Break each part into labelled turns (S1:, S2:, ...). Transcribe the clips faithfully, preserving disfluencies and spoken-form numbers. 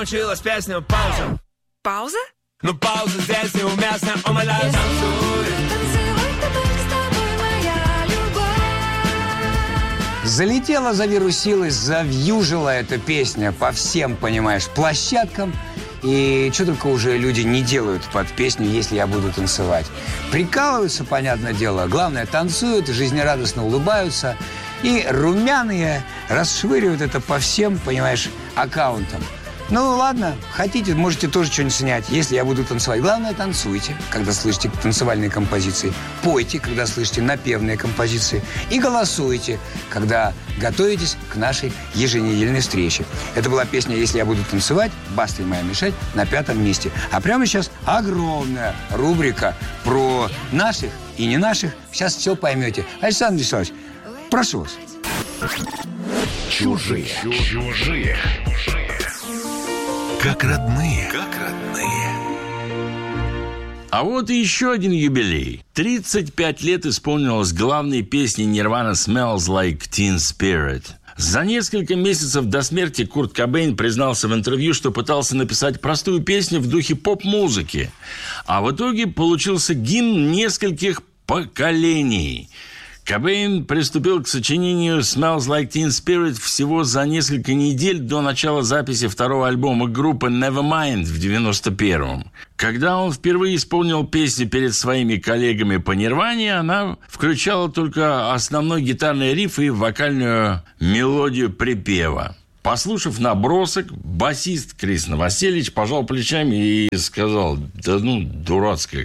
S1: Училась песню «Пауза».
S2: Пауза?
S1: Ну пауза здесь неуместна, умоляю, танцуй.
S3: Залетела, завирусилась, завьюжила эта песня по всем, понимаешь, площадкам. И что только уже люди не делают под песню, если я буду танцевать. Прикалываются, понятное дело. Главное, танцуют, жизнерадостно улыбаются. И румяные расшвыривают это по всем, понимаешь, аккаунтам. Ну, ладно, хотите, можете тоже что-нибудь снять, если я буду танцевать. Главное, танцуйте, когда слышите танцевальные композиции. Пойте, когда слышите напевные композиции. И голосуйте, когда готовитесь к нашей еженедельной встрече. Это была песня «Если я буду танцевать», «Баста и моя мешать» на пятом месте. А прямо сейчас огромная рубрика про наших и не наших. Сейчас все поймете. Александр Вячеславович, прошу вас.
S4: Чужие. Чужие. Как родные. Как родные.
S5: А вот и еще один юбилей. тридцать пять лет исполнилось главной песни Nirvana «Smells Like Teen Spirit». За несколько месяцев до смерти Курт Кобейн признался в интервью, что пытался написать простую песню в духе поп-музыки. А в итоге получился гимн нескольких поколений. Кобейн приступил к сочинению «Smells Like Teen Spirit» всего за несколько недель до начала записи второго альбома группы Nevermind в девяносто первом. Когда он впервые исполнил песню перед своими коллегами по Нирване, она включала только основной гитарный риф и вокальную мелодию припева. Послушав набросок, басист Крис Новосельевич пожал плечами и сказал: да ну, дурацкая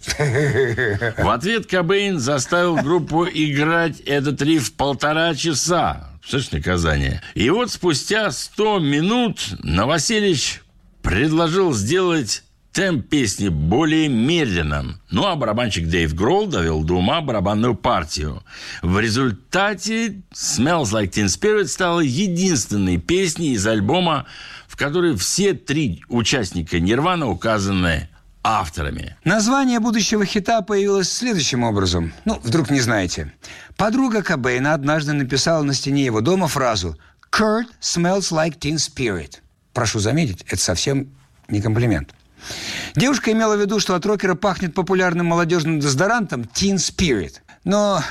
S5: какая-то. В ответ Кобейн заставил группу играть этот риф полтора часа. Слышишь, наказание. И вот спустя сто минут Новосельевич предложил сделать темп песни более медленным. Ну, а барабанщик Дэйв Гролл довел до ума барабанную партию. В результате «Smells Like Teen Spirit» стала единственной песней из альбома, в которой все три участника Нирваны указаны авторами.
S3: Название будущего хита появилось следующим образом. Ну, вдруг не знаете. Подруга Кобейна однажды написала на стене его дома фразу «Kurt smells like teen spirit». Прошу заметить, это совсем не комплимент. Девушка имела в виду, что от рокера пахнет популярным молодежным дезодорантом Teen Spirit. Но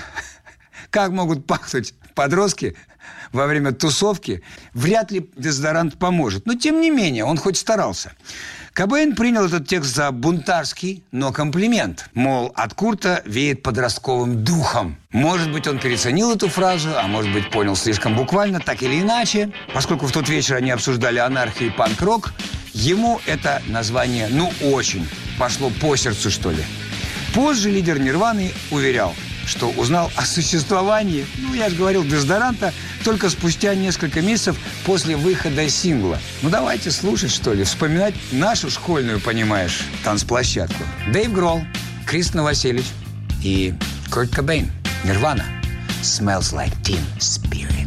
S3: как могут пахнуть подростки во время тусовки, вряд ли дезодорант поможет. Но тем не менее, он хоть старался. Кобейн принял этот текст за бунтарский, но комплимент. Мол, от Курта веет подростковым духом. Может быть, он переоценил эту фразу, а может быть, понял слишком буквально, так или иначе. Поскольку в тот вечер они обсуждали анархию и панк-рок, ему это название, ну, очень пошло по сердцу, что ли. Позже лидер Нирваны уверял, что узнал о существовании, ну, я же говорил, дезодоранта, только спустя несколько месяцев после выхода сингла. Ну, давайте слушать, что ли, вспоминать нашу школьную, понимаешь, танцплощадку. Дэйв Гролл, Крис Новосельевич и Курт Кобейн. Нирвана. Smells Like Teen Spirit.